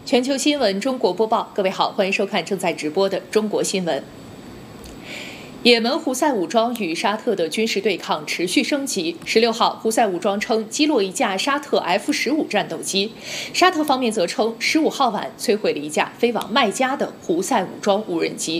全球新闻中国播报，各位好，欢迎收看正在直播的中国新闻。也门胡塞武装与沙特的军事对抗持续升级。16号，胡塞武装称击落一架沙特 F-15战斗机，沙特方面则称15号晚摧毁了一架飞往麦加的胡塞武装无人机。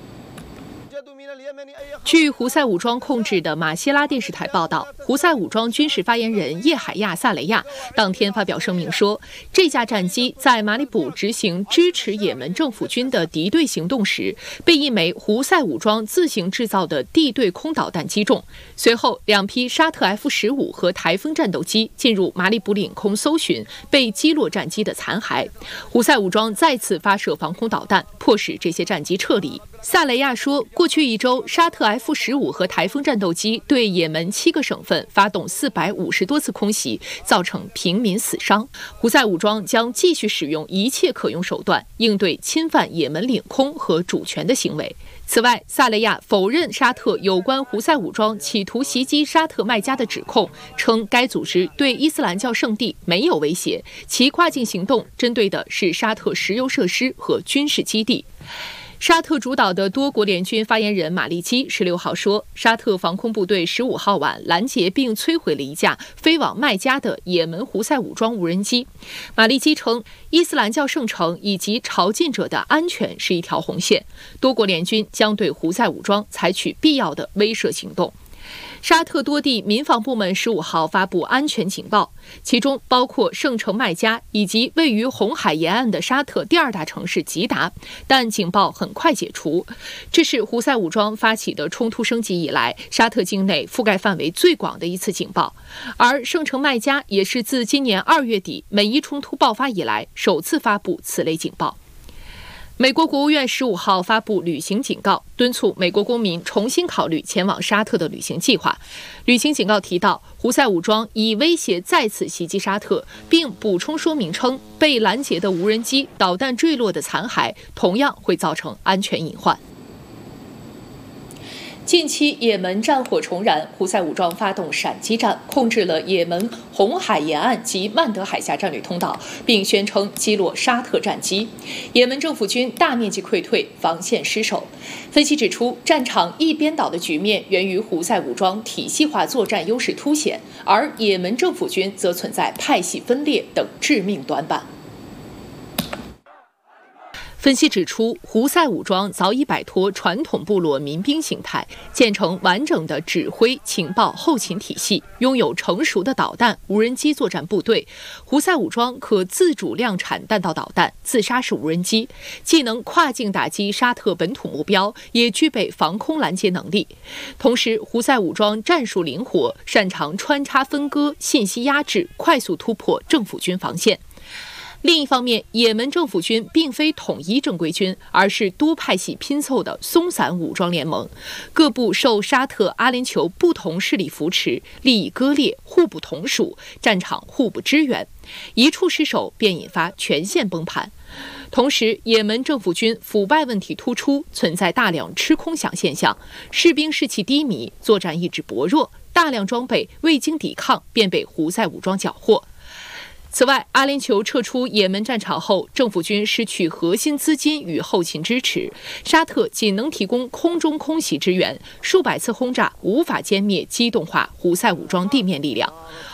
据胡塞武装控制的马希拉电视台报道，胡塞武装军事发言人叶海亚·萨雷亚当天发表声明说，这架战机在马里卜执行支持也门政府军的敌对行动时，被一枚胡塞武装自行制造的地对空导弹击中。随后，两批沙特 F-15和台风战斗机进入马里卜领空搜寻被击落战机的残骸。胡塞武装再次发射防空导弹，迫使这些战机撤离。萨雷亚说，过去一周，沙特 F-15和台风战斗机对也门7个省份发动450多次空袭，造成平民死伤。胡塞武装将继续使用一切可用手段，应对侵犯也门领空和主权的行为。此外，萨雷亚否认沙特有关胡塞武装企图袭击沙特麦加的指控，称该组织对伊斯兰教圣地没有威胁，其跨境行动针对的是沙特石油设施和军事基地。沙特主导的多国联军发言人马利基16号说，沙特防空部队15号晚拦截并摧毁了一架飞往麦加的也门胡塞武装无人机。马利基称，伊斯兰教圣城以及朝觐者的安全是一条红线，多国联军将对胡塞武装采取必要的威慑行动。沙特多地民防部门15号发布安全警报，其中包括圣城麦加以及位于红海沿岸的沙特第2大城市吉达，但警报很快解除。这是胡塞武装发起的冲突升级以来，沙特境内覆盖范围最广的一次警报，而圣城麦加也是自今年2月底美伊冲突爆发以来首次发布此类警报。美国国务院15号发布旅行警告，敦促美国公民重新考虑前往沙特的旅行计划。旅行警告提到，胡塞武装已威胁再次袭击沙特，并补充说明称，被拦截的无人机导弹坠落的残骸同样会造成安全隐患。近期也门战火重燃，胡塞武装发动闪击战，控制了也门红海沿岸及曼德海峡战略通道，并宣称击落沙特战机。也门政府军大面积溃退，防线失守。分析指出，战场一边倒的局面源于胡塞武装体系化作战优势凸显，而也门政府军则存在派系分裂等致命短板。分析指出，胡塞武装早已摆脱传统部落民兵形态，建成完整的指挥、情报、后勤体系，拥有成熟的导弹、无人机作战部队。胡塞武装可自主量产弹道导弹、自杀式无人机，既能跨境打击沙特本土目标，也具备防空拦截能力。同时，胡塞武装战术灵活，擅长穿插分割、信息压制，快速突破政府军防线。另一方面，也门政府军并非统一正规军，而是多派系拼凑的松散武装联盟，各部受沙特、阿联酋不同势力扶持，利益割裂，互不统属，战场互不支援，一处失守便引发全线崩盘。同时，也门政府军腐败问题突出，存在大量吃空饷现象，士兵士气低迷，作战意志薄弱，大量装备未经抵抗便被胡塞武装缴获。此外，阿联酋撤出也门战场后，政府军失去核心资金与后勤支持，沙特仅能提供空中空袭支援，数百次轰炸无法歼灭机动化胡塞武装地面力量。